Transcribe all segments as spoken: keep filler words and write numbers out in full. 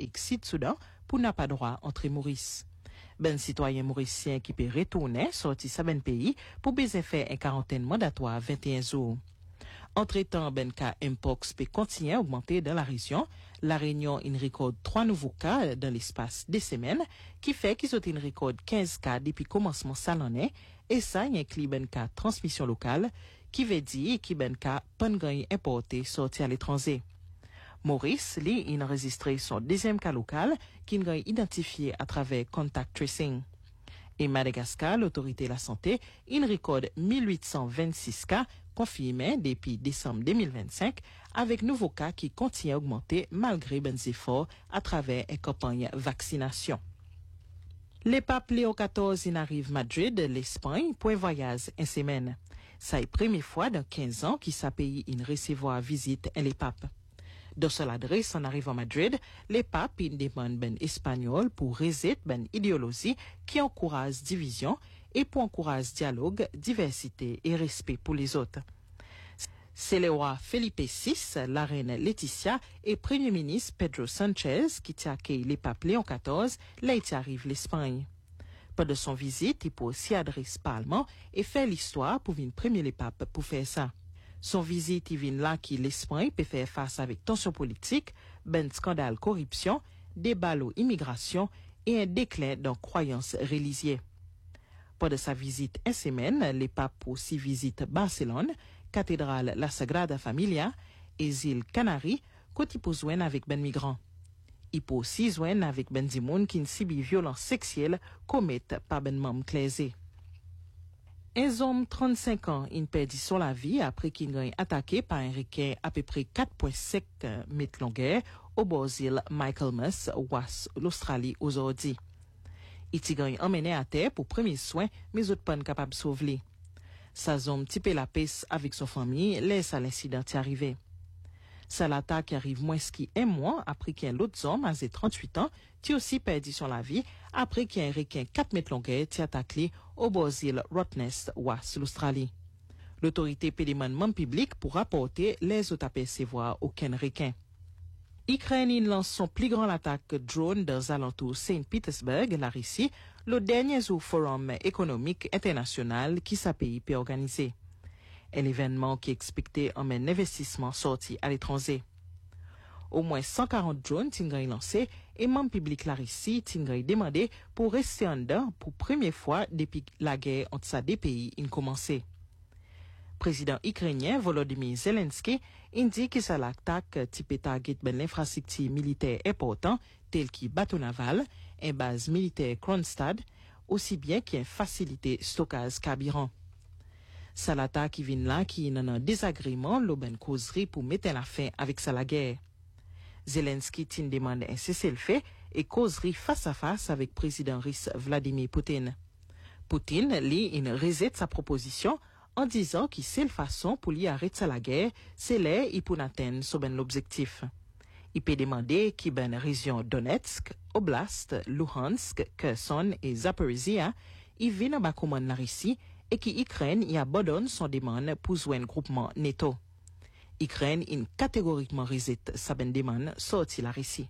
et Sud-Soudan pour n'a pas droit entrer Maurice. Ben citoyen mauricien qui peut retourner sorti sa ben pays pour baiser faire une quarantaine mandatoire vingt et un jours. Entre-temps, ben cas Mpox peut continuer à augmenter dans la région. La Réunion une récolte trois nouveaux cas dans l'espace des semaines, qui fait qu'ils ont une récolte quinze cas depuis commencement ça l'année, et ça y inclut ben cas transmission locale, qui veut dire qu'il ben cas pangagne importé sorti à l'étranger. Maurice, lui, il a enregistré son deuxième cas local, qu'il a identifié à travers contact tracing. Et Madagascar, l'autorité de la santé, il récolte mille huit cent vingt-six cas confirmés depuis décembre deux mille vingt-cinq, avec nouveaux cas qui continuent à augmenter malgré les efforts à travers une campagne vaccination. Le pape Léo quatorze il arrive à Madrid, l'Espagne, pour un voyage une semaine. C'est la première fois dans quinze ans qu'il pays in recevoir visite et les papes. Dans son adresse en arrivant à Madrid, les papes in demandent ben espagnol pour résister ben idéologie qui encourage division et pour encourager dialogue, diversité et respect pour les autres. C'est le roi Felipe six, la reine Laetitia et premier ministre Pedro Sanchez qui accueillent les papes Léon quatorze, là il arrive l'Espagne. Pendant son visite, il peut aussi adresser Parlement et faire l'histoire pour venir premier les papes pour faire ça. Son visite, il vient là qui l'Espagne peut faire face avec tension politique, ben scandale corruption, débat immigration et un déclin dans croyances religieuses. Pendant sa visite une semaine, les papes aussi visitent Barcelone, cathédrale La Sagrada Familia et îles Canaries, côté pour joindre avec ben migrants. Il peut aussi joindre avec ben dimoun qui subit violence sexuelle commettent par ben membres clésés. Un homme trente-cinq ans, il perdit son la vie après qu'il a été attaqué par un requin à peu près quatre virgule cinq mètres longueur au bord d'île Michaelmas, ouest l'Australie aujourd'hui. Il a emmené à terre pour premier soin, mais autres pas capable de sauver. Sa zone typé la peste avec son famille, laisse à l'incident arrivé. C'est l'attaque arrive moins qu'un mois après qu'un autre homme, âgé trente-huit ans, qui aussi perdu son la vie après qu'un requin quatre mètres longueur t'y attaqué au bord d'île Rottnest, ouest l'Australie. L'autorité paie des demandements publics pour rapporter les autres apercevoir aucun requin. Ukraine lance son plus grand attaque drone dans alentours Saint-Pétersbourg, la Russie, le dernier forum économique international qui sa pays peut organiser. Un événement qui expectait un investissement sorti à l'étranger. Au moins cent quarante drones tingaï lancés et membres publics la Russie tingaï demandé pour rester en dedans pour première fois depuis la guerre entre ces deux pays a commencé. Président ukrainien Volodymyr Zelensky indique que c'est l'attaque type target ben l'infrastructure militaire important tel que bateau naval, une base militaire Kronstadt, aussi bien qu'une facilité stockage carburant. C'est l'attaque qui vient là qui n'a un désagrément l'aubaine causerie pour mettre la fin avec ça la guerre. Zelensky tin demande un cessez-le-feu et causerie face à face avec président russe Vladimir Poutine. Poutine, lui, il rejette sa proposition en disant que c'est la façon pour lui arrêter la guerre, c'est là il peut atteindre son ben l'objectif. Il peut demander qui ben région Donetsk, Oblast, Luhansk, Kherson et Zaporizhia, il vient à commande la Russie et qui Ukraine y abandonne son demande pour joindre groupement NATO. Ukraine in catégoriquement rejette sa ben demande sorti la Russie.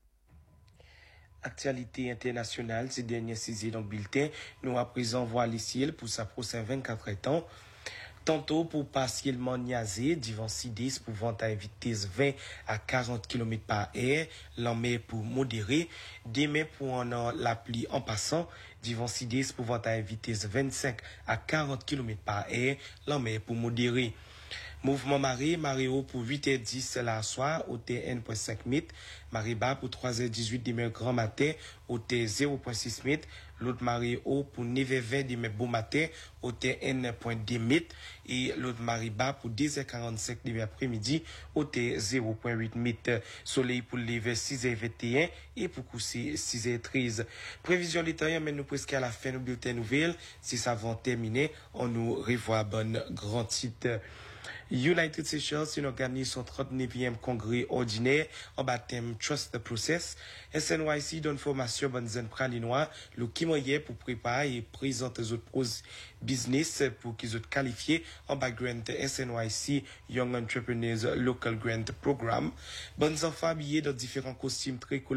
Actualité internationale, ces derniers saisis dans le bulletin, nous à présent voir les ciels pour sa prochaine vingt-quatre temps. Tantôt pour partiellement niaser, devant Sidis pour vente à une vitesse vingt à quarante kilomètres par heure, l'emmène pour modérer, demain pour en la pluie en passant, devant Sidis pour vente à une vitesse vingt-cinq à quarante kilomètres par heure, l'emmène pour modérer. Mouvement marée, marée haut pour huit heures dix la soir, au T un virgule cinq mètres. Marée bas pour trois heures dix-huit demain grand matin, au T zéro virgule six mètres. L'autre marée haut pour neuf heures vingt demain bon matin, au T un virgule deux mètres. Et l'autre marée bas pour dix heures quarante-cinq demain après-midi, au T zéro virgule huit mètres. Soleil pour lever six heures vingt et un et pour coucher six heures treize. Prévision d'état, mais nous presque à la fin de bulletin nouvelle. Si ça va terminer, on nous revoit bonne grand titre. United Seychelles, une organise son trente-neuvième congrès ordinaire en baptême Trust the Process. S N Y C donne formation bonne zen pralinois, le qui moyen pour préparer et présenter les autres business pour qu'ils soient qualifiés en background S N Y C Young Entrepreneurs Local Grant Program. Bonnes enfants habillés dans différents costumes très cool.